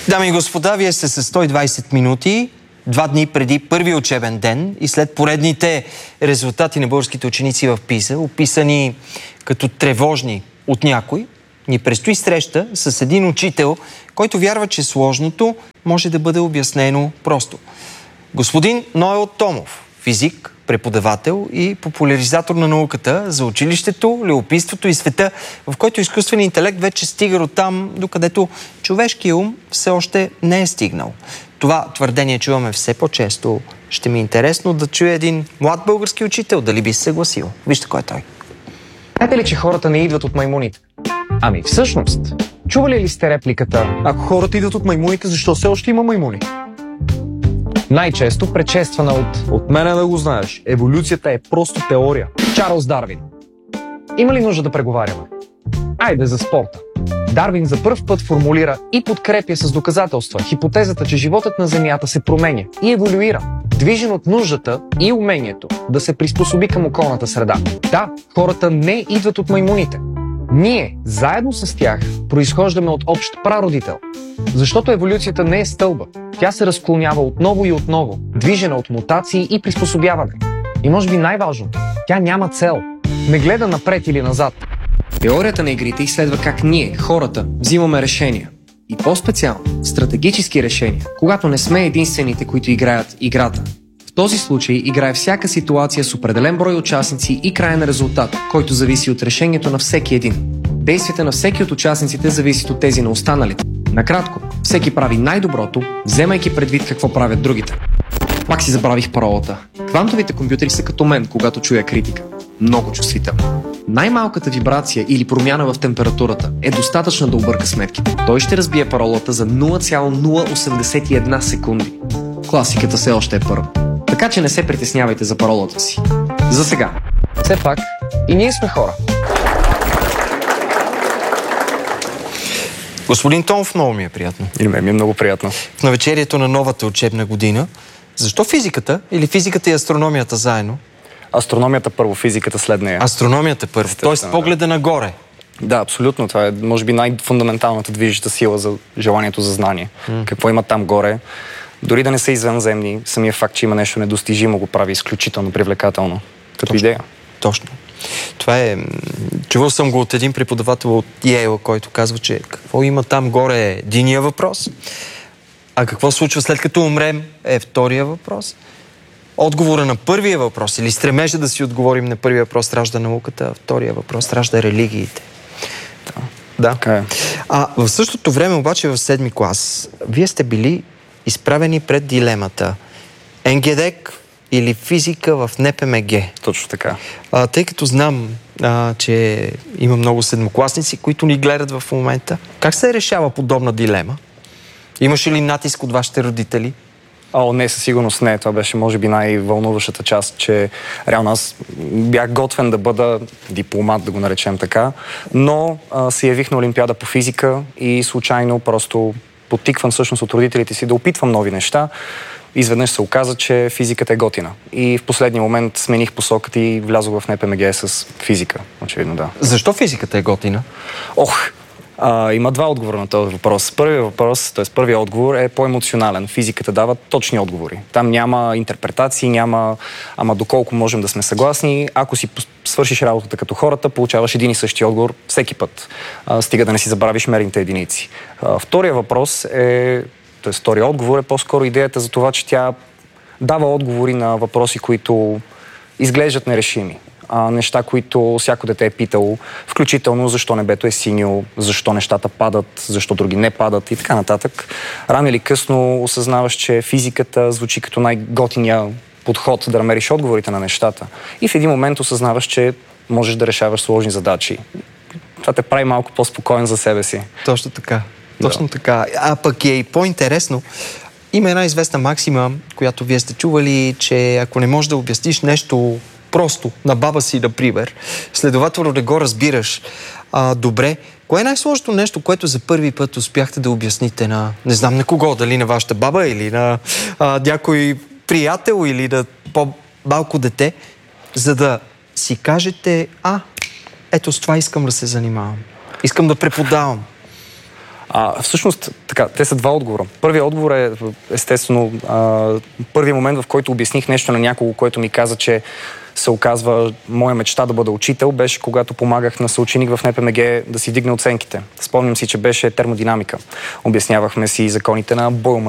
Дами и господа, вие сте с 120 минути, 2 дни преди първи учебен ден и след поредните резултати на българските ученици в ПИСА, описани като тревожни от някой, ни предстои среща с един учител, който вярва, че сложното може да бъде обяснено просто. Господин Ноел Томов, физик, преподавател и популяризатор на науката за училището, любопитството и света, в който изкуственият интелект вече стига до там, докъдето човешкият ум все още не е стигнал. Това твърдение чуваме все по-често. Ще ми е интересно да чуя един млад български учител, дали би се съгласил. Вижте кой е той. Знаете ли, че хората не идват от маймуните? Ами всъщност, чували ли сте репликата: ако хората идват от маймуните, защо все още има маймуни? Най-често предшествана от мене да го знаеш. Еволюцията е просто теория. Чарлз Дарвин. Има ли нужда да преговаряме? Айде за спорта. Дарвин за пръв път формулира и подкрепя с доказателства хипотезата, че животът на Земята се променя и еволюира, движен от нуждата и умението да се приспособи към околната среда. Да, хората не идват от маймуните. Ние, заедно с тях, произхождаме от общ прародител. Защото еволюцията не е стълба. Тя се разклонява отново и отново, движена от мутации и приспособяване. И може би най-важното, тя няма цел. Не гледа напред или назад. Теорията на игрите изследва как ние, хората, взимаме решения. И по-специално, стратегически решения, когато не сме единствените, които играят играта. В този случай играе всяка ситуация с определен брой участници и краен резултат, който зависи от решението на всеки един. Действията на всеки от участниците зависят от тези на останалите. Накратко, всеки прави най-доброто, вземайки предвид какво правят другите. Пак си забравих паролата. Квантовите компютри са като мен, когато чуя критика. Много чувствително. Най-малката вибрация или промяна в температурата е достатъчна да обърка сметките. Той ще разбие паролата за 0,081 секунди. Класиката все още е първа. Така че не се притеснявайте за паролата си. За сега. Все пак, и ние сме хора. Господин Томов, много ми е приятно. И мен ми е много приятно. В навечерието на новата учебна година, защо физиката или физиката и астрономията заедно? Астрономията първо, физиката след нея. Астрономията първо, т.е. погледа нагоре. Да, абсолютно. Това е, може би, най-фундаменталната движеща сила за желанието за знание. Какво има там горе? Дори да не са извънземни, самия факт, че има нещо недостижимо, го прави изключително привлекателно. Като идея. Точно. Това е... Чувал съм го от един преподавател от Йейл, който казва, че какво има там горе е единия въпрос, а какво случва след като умрем е втория въпрос. Отговора на първия въпрос или стремежа да си отговорим на първия въпрос ражда науката, а втория въпрос ражда религиите. Да. Okay. В същото време обаче в 7-ми клас вие сте били изправени пред дилемата НГДЕК или физика в НПМГ. Точно така. Тъй като знам, че има много седмокласници, които ни гледат в момента, как се решава подобна дилема? Имаше ли натиск от вашите родители? Не, със сигурност не. Това беше, може би, най-вълнуващата част, че реално аз бях готвен да бъда дипломат, да го наречем така, но се явих на Олимпиада по физика и случайно просто подтикван всъщност от родителите си да опитвам нови неща. Изведнъж се оказа, че физиката е готина. И в последния момент смених посоката и влязох в НПМГ с физика. Очевидно, да. Защо физиката е готина? Има два отговора на този въпрос. Първият въпрос, т.е. първият отговор е по-емоционален. Физиката дава точни отговори. Там няма интерпретации, няма доколко можем да сме съгласни. Ако си свършиш работата като хората, получаваш един и същи отговор всеки път. Стига да не си забравиш мерните единици. Втория въпрос е, т.е. втория отговор е по-скоро идеята за това, че тя дава отговори на въпроси, които изглеждат нерешими. Неща, които всяко дете е питало, включително защо небето е синьо, защо нещата падат, защо други не падат и така нататък. Рано или късно осъзнаваш, че физиката звучи като най-готиния подход да намериш отговорите на нещата. И в един момент осъзнаваш, че можеш да решаваш сложни задачи. Това те прави малко по-спокоен за себе си. Точно така. Точно така. Пък е и по-интересно. Има една известна максима, която вие сте чували, че ако не можеш да обясниш нещо просто на баба си, например, следователно не го разбираш добре. Кое е най-сложното нещо, което за първи път успяхте да обясните на, не знам на кого, дали на вашата баба или на някой приятел или на по-малко дете, за да си кажете, ето с това искам да се занимавам. Искам да преподавам. Всъщност, така, те са два отговора. Първият отговор е, естествено, първият момент, в който обясних нещо на някого, което ми каза, че се оказва моя мечта да бъда учител, беше когато помагах на съученик в НПМГ да си дигне оценките. Спомням си, че беше термодинамика. Обяснявахме си законите на Бойлман